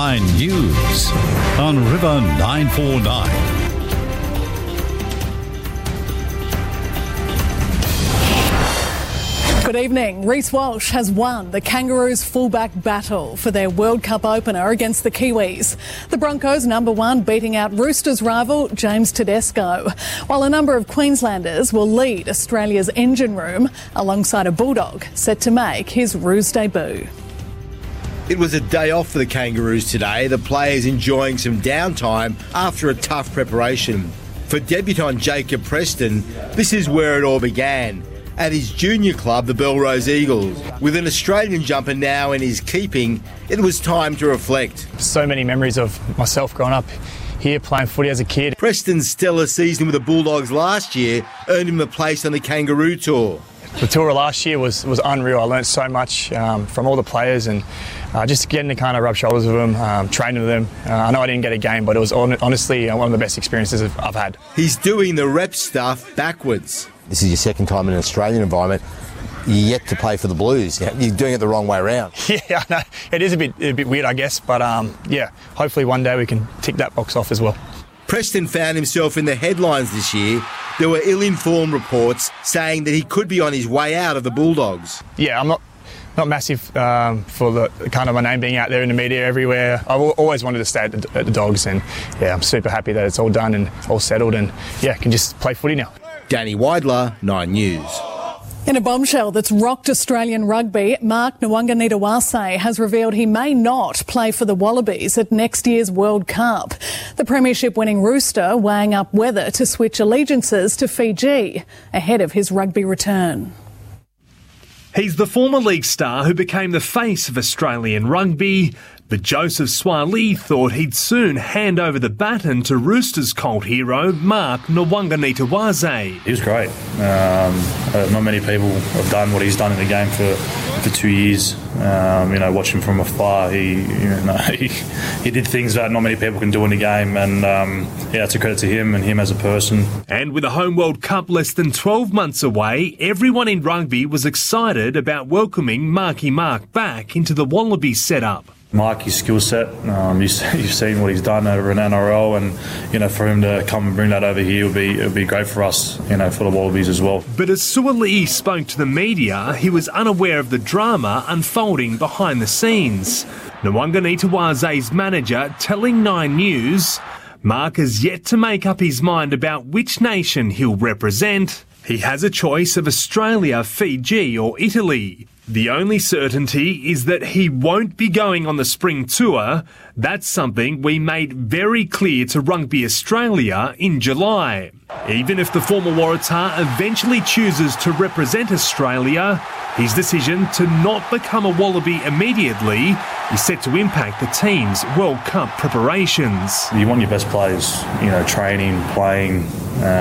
9 News on River 949. Good evening. Reece Walsh has won the Kangaroos fullback battle for their World Cup opener against the Kiwis. The Broncos number 1 beating out Roosters rival James Tedesco, while a number of Queenslanders will lead Australia's engine room alongside a Bulldog set to make his Roos debut. It was a day off for the Kangaroos today, the players enjoying some downtime after a tough preparation. For debutant Jacob Preston, this is where it all began. At his junior club, the Belrose Eagles. With an Australian jumper now in his keeping, it was time to reflect. So many memories of myself growing up here playing footy as a kid. Preston's stellar season with the Bulldogs last year earned him a place on the Kangaroo Tour. The tour last year was unreal. I learnt so much from all the players and just getting to kind of rub shoulders with them, training with them. I know I didn't get a game, but it was honestly one of the best experiences I've had. He's doing the rep stuff backwards. This is your second time in an Australian environment. You're yet to play for the Blues. You're doing it the wrong way around. Yeah, I know. It is a bit weird, I guess, but yeah, hopefully one day we can tick that box off as well. Preston found himself in the headlines this year. There were ill-informed reports saying that he could be on his way out of the Bulldogs. Yeah, I'm not massive for the kind of my name being out there in the media everywhere. I've always wanted to stay at the Dogs, and yeah, I'm super happy that it's all done and all settled, and yeah, can just play footy now. Danny Weidler, 9 News. In a bombshell that's rocked Australian rugby, Mark Nawaqanitawase has revealed he may not play for the Wallabies at next year's World Cup. The premiership-winning Rooster weighing up whether to switch allegiances to Fiji ahead of his rugby return. He's the former league star who became the face of Australian rugby, but Joseph Swali thought he'd soon hand over the baton to Roosters cult hero Mark Nawaqanitawase. He was great. Not many people have done what he's done in the game for 2 years. Watching from afar, he did things that not many people can do in the game, and it's a credit to him and him as a person. And with the Home World Cup less than 12 months away, everyone in rugby was excited about welcoming Marky Mark back into the Wallabies setup. Marky's skill set, you've seen what he's done over in NRL, and for him to come and bring that over here would be great for us, for the Wallabies as well. But as Suaalii spoke to the media, he was unaware of the drama unfolding behind the scenes. Nawaqanitawase's manager telling 9 News, Mark has yet to make up his mind about which nation he'll represent. He has a choice of Australia, Fiji or Italy. The only certainty is that he won't be going on the spring tour. That's something we made very clear to Rugby Australia in July. Even if the former Waratah eventually chooses to represent Australia, his decision to not become a Wallaby immediately is set to impact the team's World Cup preparations. You want your best players, training, playing.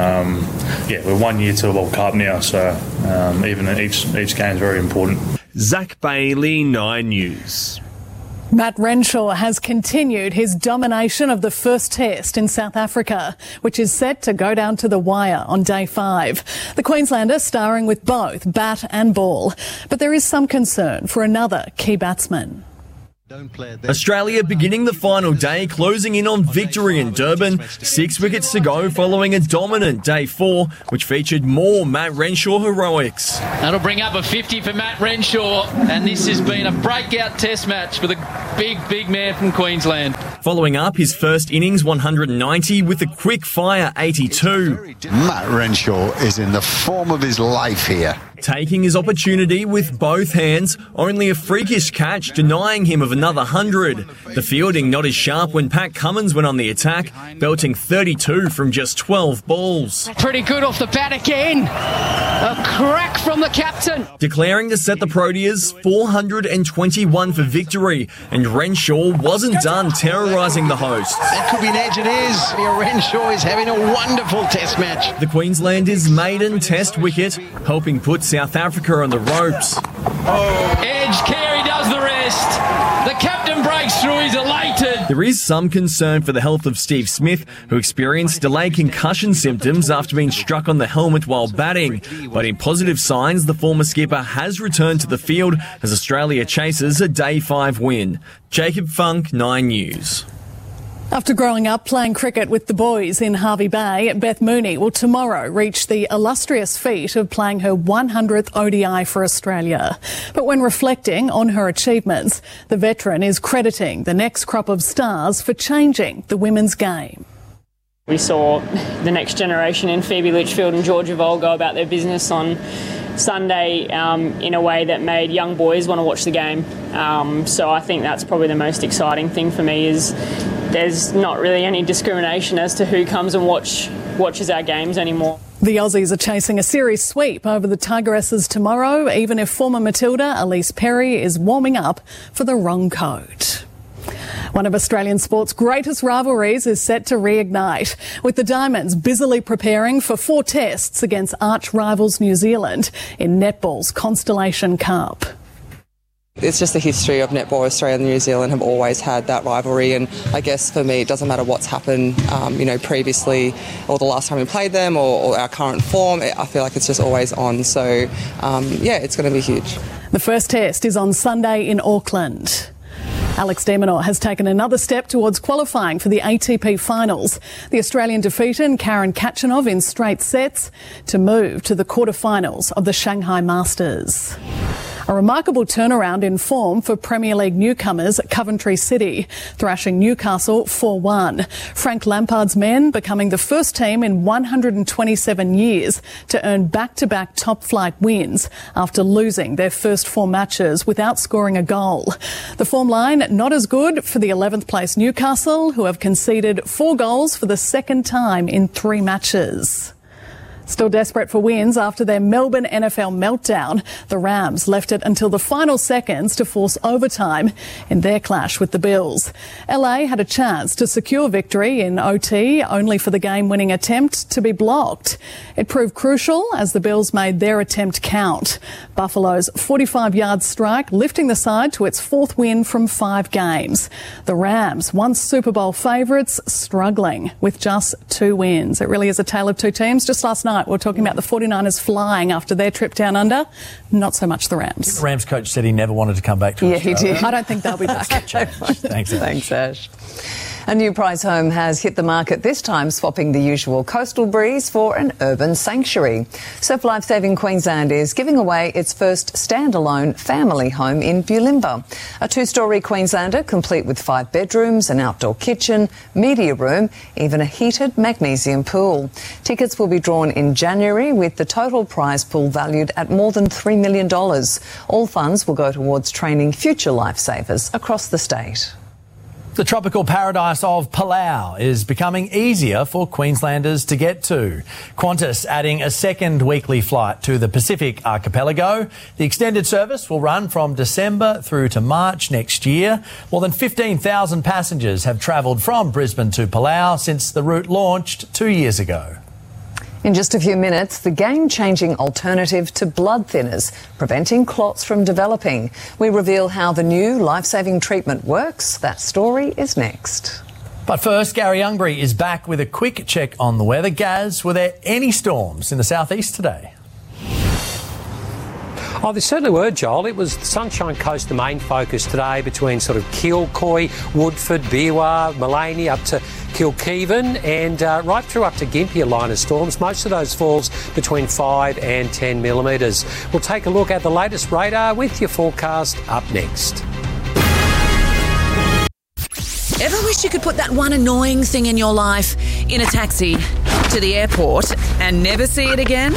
We're 1 year to the World Cup now, so even each game is very important. Zach Bailey, 9 News. Matt Renshaw has continued his domination of the first test in South Africa, which is set to go down to the wire on day 5. The Queenslander starring with both bat and ball. But there is some concern for another key batsman. Australia beginning the final day, closing in on victory in Durban. 6 wickets to go following a dominant day 4, which featured more Matt Renshaw heroics. That'll bring up a 50 for Matt Renshaw, and this has been a breakout test match for the big man from Queensland. Following up his first innings 190 with a quick fire 82. Matt Renshaw is in the form of his life here. Taking his opportunity with both hands, only a freakish catch denying him of another 100. The fielding not as sharp when Pat Cummins went on the attack, belting 32 from just 12 balls. Pretty good off the bat again. A crack from the captain. Declaring to set the Proteas 421 for victory, and Renshaw wasn't done terrorising the hosts. That could be an edge, it is. Renshaw is having a wonderful test match. The Queenslanders' maiden test wicket, helping put South Africa on the ropes. Edge, Carey does the rest. The captain breaks through. He's elated. There is some concern for the health of Steve Smith, who experienced delayed concussion symptoms after being struck on the helmet while batting. But in positive signs, the former skipper has returned to the field as Australia chases a Day 5 win. Jacob Funk, 9 News. After growing up playing cricket with the boys in Hervey Bay, Beth Mooney will tomorrow reach the illustrious feat of playing her 100th ODI for Australia. But when reflecting on her achievements, the veteran is crediting the next crop of stars for changing the women's game. We saw the next generation in Phoebe Litchfield and Georgia Vole go about their business on Sunday in a way that made young boys want to watch the game. So I think that's probably the most exciting thing for me is there's not really any discrimination as to who comes and watches our games anymore. The Aussies are chasing a series sweep over the Tigresses tomorrow, even if former Matilda Elise Perry is warming up for the wrong coat. One of Australian sport's greatest rivalries is set to reignite, with the Diamonds busily preparing for 4 tests against arch-rivals New Zealand in netball's Constellation Cup. It's just the history of netball. Australia and New Zealand have always had that rivalry, and I guess for me it doesn't matter what's happened previously or the last time we played them or our current form. I feel like it's just always on, so it's going to be huge. The first test is on Sunday in Auckland. Alex de Minaur has taken another step towards qualifying for the ATP finals. The Australian defeated Karen Khachanov in straight sets to move to the quarterfinals of the Shanghai Masters. A remarkable turnaround in form for Premier League newcomers at Coventry City, thrashing Newcastle 4-1. Frank Lampard's men becoming the first team in 127 years to earn back-to-back top-flight wins after losing their first 4 matches without scoring a goal. The form line not as good for the 11th place Newcastle, who have conceded 4 goals for the second time in 3 matches. Still desperate for wins after their Melbourne NFL meltdown, the Rams left it until the final seconds to force overtime in their clash with the Bills. LA had a chance to secure victory in OT, only for the game-winning attempt to be blocked. It proved crucial as the Bills made their attempt count. Buffalo's 45-yard strike lifting the side to its 4th win from 5 games. The Rams, once Super Bowl favourites, struggling with just 2 wins. It really is a tale of 2 teams. Just last night, we're talking about the 49ers flying after their trip down under. Not so much the Rams. The Rams coach said he never wanted to come back to Australia. Yeah, he did. I don't think they'll be back. Thanks, Ash. Thanks, Ash. A new prize home has hit the market, this time swapping the usual coastal breeze for an urban sanctuary. Surf Life Saving Queensland is giving away its first standalone family home in Bulimba. A 2-storey Queenslander complete with 5 bedrooms, an outdoor kitchen, media room, even a heated magnesium pool. Tickets will be drawn in January with the total prize pool valued at more than $3 million. All funds will go towards training future lifesavers across the state. The tropical paradise of Palau is becoming easier for Queenslanders to get to. Qantas adding a second weekly flight to the Pacific archipelago. The extended service will run from December through to March next year. More than 15,000 passengers have travelled from Brisbane to Palau since the route launched 2 years ago. In just a few minutes, the game-changing alternative to blood thinners, preventing clots from developing. We reveal how the new life-saving treatment works. That story is next. But first, Gary Youngbury is back with a quick check on the weather. Gaz, were there any storms in the southeast today? Oh, there certainly were, Joel. It was the Sunshine Coast, the main focus today, between sort of Kilcoy, Woodford, Beerwah, Maleny up to Kilkeven and right through up to Gympie, a line of storms. Most of those falls between 5 and 10 millimetres. We'll take a look at the latest radar with your forecast up next. Ever wish you could put that one annoying thing in your life in a taxi to the airport and never see it again?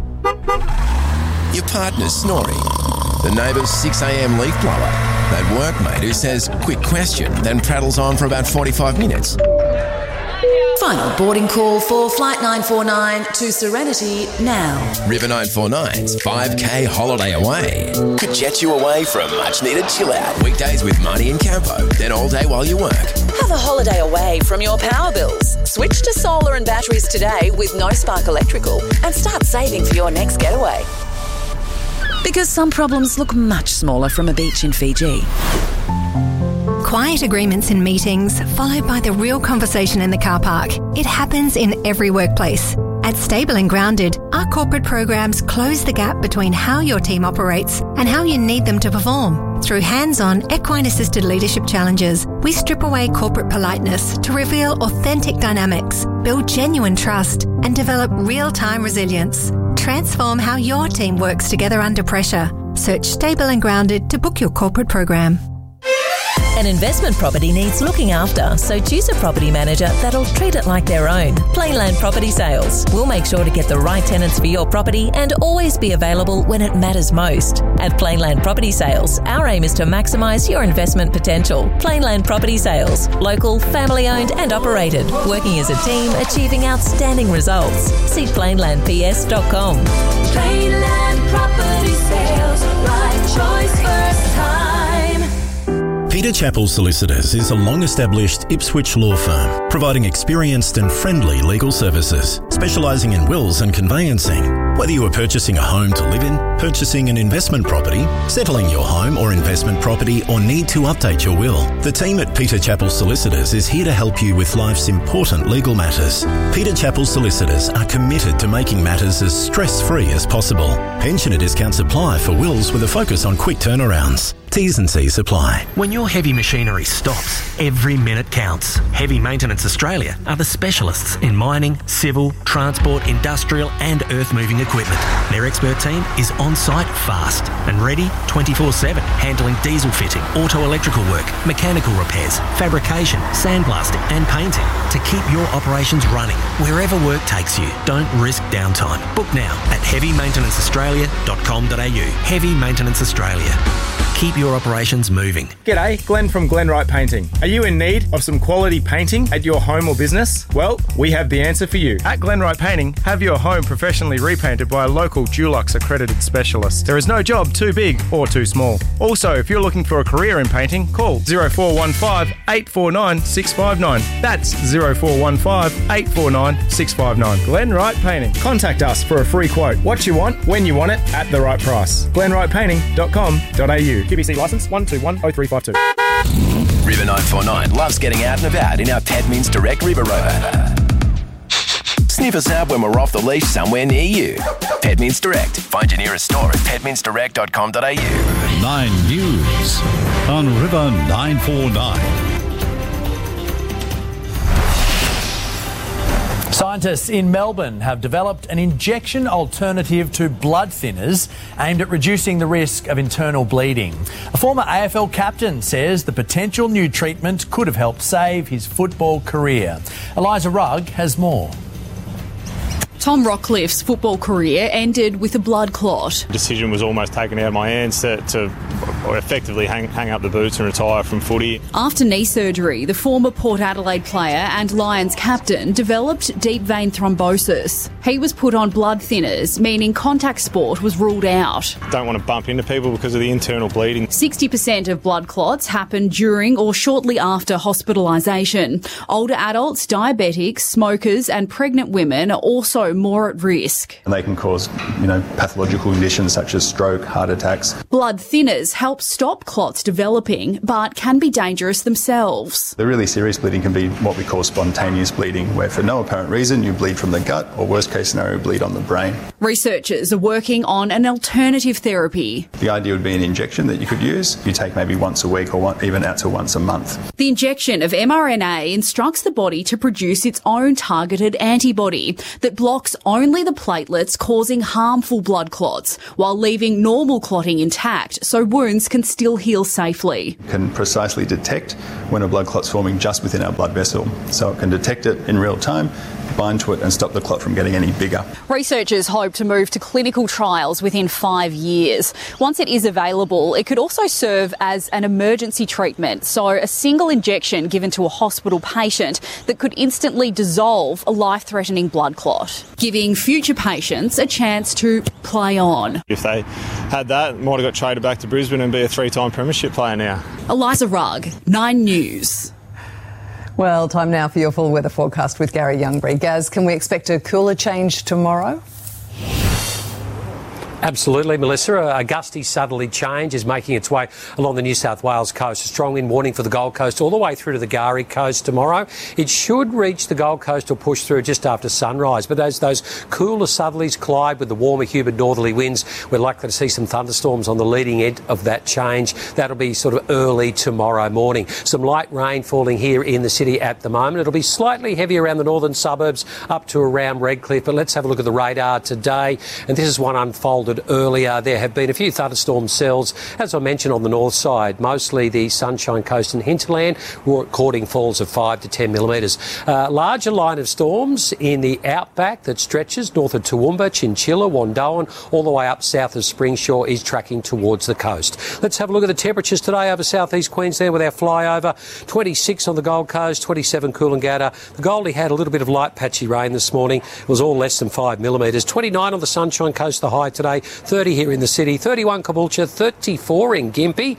Your partner's snoring. The neighbour's 6 a.m. leaf blower. That workmate who says, quick question, then prattles on for about 45 minutes. Final boarding call for Flight 949 to Serenity now. River 949's 5K holiday away could jet you away for a much-needed chill-out. Weekdays with Marnie and Campo, then all day while you work. Have a holiday away from your power bills. Switch to solar and batteries today with No Spark Electrical and start saving for your next getaway. Because some problems look much smaller from a beach in Fiji. Quiet agreements in meetings, followed by the real conversation in the car park. It happens in every workplace. At Stable and Grounded, our corporate programs close the gap between how your team operates and how you need them to perform. Through hands-on, equine-assisted leadership challenges, we strip away corporate politeness to reveal authentic dynamics, build genuine trust, and develop real-time resilience. Transform how your team works together under pressure. Search Stable and Grounded to book your corporate program. An investment property needs looking after, so choose a property manager that'll treat it like their own. Plainland Property Sales. We'll make sure to get the right tenants for your property and always be available when it matters most. At Plainland Property Sales, our aim is to maximise your investment potential. Plainland Property Sales. Local, family-owned and operated. Working as a team, achieving outstanding results. See plainlandps.com. Plainland Property Sales. Right choice first time. Peter Chappell Solicitors is a long-established Ipswich law firm, providing experienced and friendly legal services, specialising in wills and conveyancing. Whether you are purchasing a home to live in, purchasing an investment property, settling your home or investment property, or need to update your will, the team at Peter Chappell Solicitors is here to help you with life's important legal matters. Peter Chappell Solicitors are committed to making matters as stress-free as possible. Pensioner discounts apply for wills with a focus on quick turnarounds. T's and C's apply. When your heavy machinery stops, every minute counts. Heavy Maintenance Australia are the specialists in mining, civil, transport, industrial and earth-moving equipment. Their expert team is on-site fast and ready 24/7, handling diesel fitting, auto-electrical work, mechanical repairs, fabrication, sandblasting and painting to keep your operations running wherever work takes you. Don't risk downtime. Book now at heavymaintenanceaustralia.com.au. Heavy Maintenance Australia. Keep your operations moving. G'day, Glenn from Glenwright Painting. Are you in need of some quality painting at your home or business? Well, we have the answer for you. At Glenwright Painting, have your home professionally repainted by a local Dulux accredited specialist. There is no job too big or too small. Also, if you're looking for a career in painting, call 0415 849 659. That's 0415 849 659. Glenwright Painting. Contact us for a free quote. What you want, when you want it, at the right price. glenwrightpainting.com.au. QBC licence 1210352. River 949 loves getting out and about in our Petmins Direct River Rover. Sniff us out when we're off the leash somewhere near you. Petmins Direct. Find your nearest store at petminsdirect.com.au. 9 News on River 949. Scientists in Melbourne have developed an injection alternative to blood thinners aimed at reducing the risk of internal bleeding. A former AFL captain says the potential new treatment could have helped save his football career. Eliza Rugg has more. Tom Rockliff's football career ended with a blood clot. The decision was almost taken out of my hands to effectively hang up the boots and retire from footy. After knee surgery, the former Port Adelaide player and Lions captain developed deep vein thrombosis. He was put on blood thinners, meaning contact sport was ruled out. Don't want to bump into people because of the internal bleeding. 60% of blood clots happen during or shortly after hospitalisation. Older adults, diabetics, smokers and pregnant women are also more at risk. And they can cause, pathological conditions such as stroke, heart attacks. Blood thinners help stop clots developing, but can be dangerous themselves. The really serious bleeding can be what we call spontaneous bleeding, where for no apparent reason you bleed from the gut, or worst case scenario, bleed on the brain. Researchers are working on an alternative therapy. The idea would be an injection that you could use. You take maybe once a week or even out to once a month. The injection of mRNA instructs the body to produce its own targeted antibody that blocks only the platelets causing harmful blood clots, while leaving normal clotting intact so wounds can still heal safely. It can precisely detect when a blood clot's forming just within our blood vessel, so it can detect it in real time, bind to it and stop the clot from getting any bigger. Researchers hope to move to clinical trials within 5 years. Once it is available, it could also serve as an emergency treatment, so a single injection given to a hospital patient that could instantly dissolve a life-threatening blood clot, giving future patients a chance to play on. If they had that, might have got traded back to Brisbane and be a 3-time premiership player now. Eliza Rugg, 9 News. Well, time now for your full weather forecast with Gary Youngbury. Gaz, can we expect a cooler change tomorrow? Absolutely, Melissa. A gusty southerly change is making its way along the New South Wales coast. A strong wind warning for the Gold Coast all the way through to the Gari coast tomorrow. It should reach the Gold Coast or push through just after sunrise. But as those cooler southerlies collide with the warmer, humid northerly winds, we're likely to see some thunderstorms on the leading edge of that change. That'll be sort of early tomorrow morning. Some light rain falling here in the city at the moment. It'll be slightly heavy around the northern suburbs up to around Redcliffe. But let's have a look at the radar today. And this is one unfolded earlier. There have been a few thunderstorm cells, as I mentioned, on the north side, mostly the Sunshine Coast and hinterland, recording falls of 5 to 10 millimetres. Larger line of storms in the outback that stretches north of Toowoomba, Chinchilla, Wandoan, all the way up south of Springsure is tracking towards the coast. Let's have a look at the temperatures today over southeast Queensland with our flyover. 26 on the Gold Coast, 27 Coolangatta. The Goldie had a little bit of light patchy rain this morning. It was all less than 5 millimetres. 29 on the Sunshine Coast, the high today. 30 here in the city, 31 Caboolture, 34 in Gympie,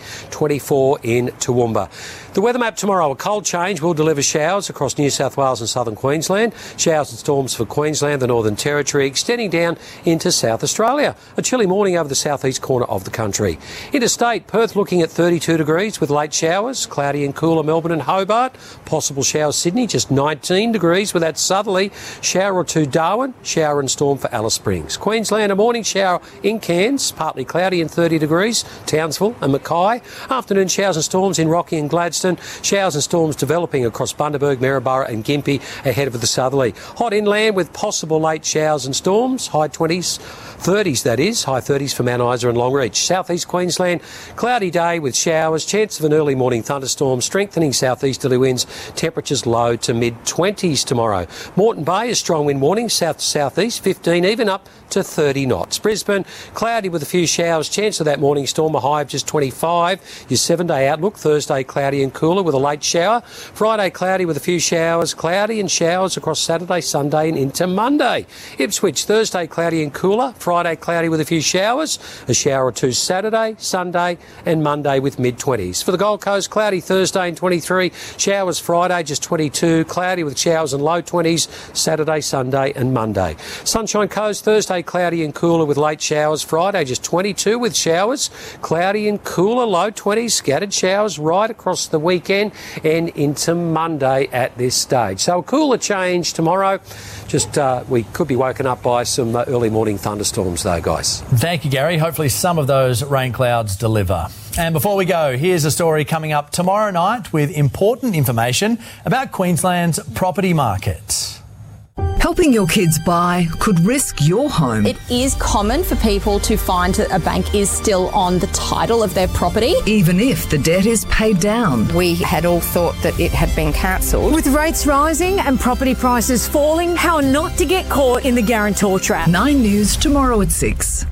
24 in Toowoomba. The weather map tomorrow, a cold change will deliver showers across New South Wales and southern Queensland. Showers and storms for Queensland, the Northern Territory, extending down into South Australia. A chilly morning over the southeast corner of the country. Interstate, Perth looking at 32 degrees with late showers. Cloudy and cooler Melbourne and Hobart. Possible showers Sydney, just 19 degrees with that southerly. Shower or two Darwin. Shower and storm for Alice Springs. Queensland, a morning shower in Cairns, partly cloudy and 30 degrees. Townsville and Mackay. Afternoon showers and storms in Rocky and Gladstone. Showers and storms developing across Bundaberg, Maryborough and Gympie ahead of the southerly. Hot inland with possible late showers and storms. High 20s, 30s that is. High 30s for Mount Isa and Longreach. Southeast Queensland, cloudy day with showers. Chance of an early morning thunderstorm. Strengthening southeasterly winds. Temperatures low to mid-20s tomorrow. Moreton Bay, a strong wind warning. South to southeast, 15 even up to 30 knots. Brisbane, cloudy with a few showers. Chance of that morning storm, a high of just 25. Your 7-day outlook, Thursday cloudy and cooler with a late shower. Friday cloudy with a few showers. Cloudy and showers across Saturday, Sunday and into Monday. Ipswich, Thursday cloudy and cooler. Friday cloudy with a few showers. A shower or two Saturday, Sunday and Monday with mid-20s. For the Gold Coast, cloudy Thursday and 23. Showers Friday, just 22. Cloudy with showers and low 20s. Saturday, Sunday and Monday. Sunshine Coast, Thursday cloudy and cooler with late showers. Friday just 22 with showers. Cloudy and cooler, low 20s. Scattered showers right across the weekend and into Monday at this stage. So a cooler change tomorrow. Just we could be woken up by some early morning thunderstorms though, guys. Thank you, Gary. Hopefully some of those rain clouds deliver. And before we go, here's a story coming up tomorrow night with important information about Queensland's property market. Helping your kids buy could risk your home. It is common for people to find that a bank is still on the title of their property, even if the debt is paid down. We had all thought that it had been cancelled. With rates rising and property prices falling, how not to get caught in the guarantor trap. 9 News tomorrow at 6.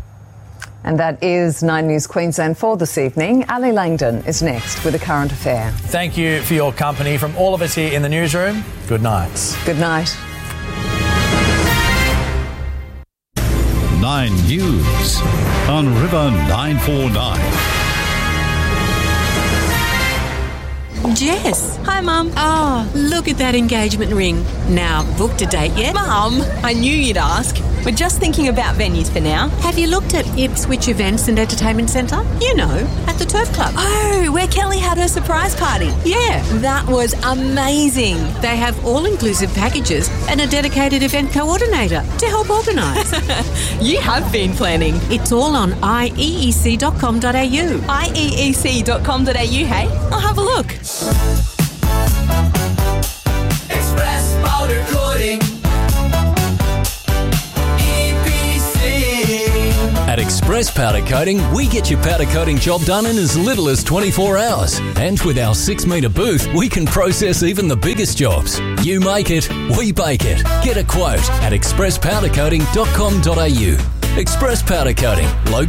And that is 9 News Queensland for this evening. Ali Langdon is next with a current affair. Thank you for your company. From all of us here in the newsroom, good night. Good night. 9 News on River 949. Jess. Hi, Mum. Oh, look at that engagement ring. Now, booked a date yet? Mum, I knew you'd ask. We're just thinking about venues for now. Have you looked at Ipswich Events and Entertainment Centre? You know, at the Turf Club. Oh, where Kelly had her surprise party. Yeah. That was amazing. They have all-inclusive packages and a dedicated event coordinator to help organise. You have been planning. It's all on ieec.com.au. ieec.com.au, hey? I'll have a look. Express Powder Coating. At Express Powder Coating, we get your powder coating job done in as little as 24 hours. And with our 6-metre booth, we can process even the biggest jobs. You make it, we bake it. Get a quote at expresspowdercoating.com.au. Express Powder Coating.